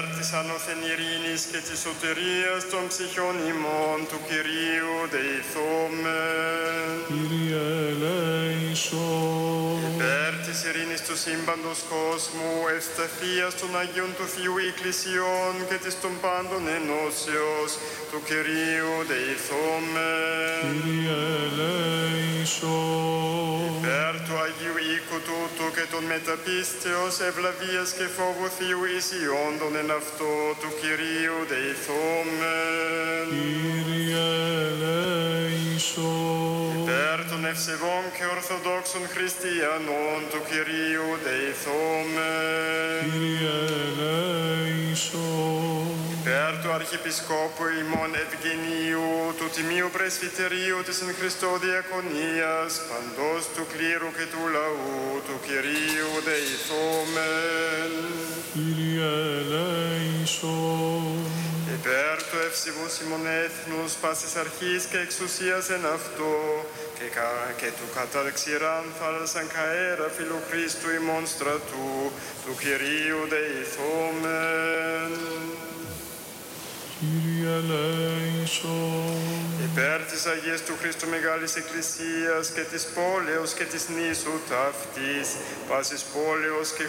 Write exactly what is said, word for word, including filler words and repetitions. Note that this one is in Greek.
Υπέρ της ανώθεν ειρήνης και της σωτηρίας των ψυχών ημών του Κυρίου δεηθόμεν. Κύριε ελέησον. Υπέρ της ειρήνης του σύμπαντος κόσμου, ευσταθίας των Αγίων του Θείου Εκκλησιών και της των πάντων ενώσεως του Κυρίου δεηθόμεν. Κύριε ελέησον. Υπέρ του Αγίου οίκου τούτου και των μεταπίστεως ευλαβίας και φόβου Θείου εισιόντων εν αυτό του Κυρίου δεηθόμεν. Κύριε ελέησον. Υπέρ των ευσεβών και ορθοδόξων χριστιανών του Κυρίου δεηθόμεν. Κύριε ελέησον. Υπέρ του Αρχιεπισκόπου ημών Ευγενίου, του Τιμίου Πρεσβυτερίου της εν Χριστώ Διακονίας, παντός του κλήρου και του λαού του Κυρίου δεηθόμεν. Κύριε ελέησον. Υπέρ του ευσεβού ημών έθνους, πάσης αρχής και εξουσίας εν αυτό, και, κα, και του κατά δεξιράν θάλασσαν καέρα φιλου Χριστού ημών στρατού, του Κυρίου δεηθόμεν. Κύριε ελέησον. Υπέρ της Αγίας του Χριστού Μεγάλης Εκκλησίας και της πόλεως και της νήσου ταύτης, πάσης πόλεως και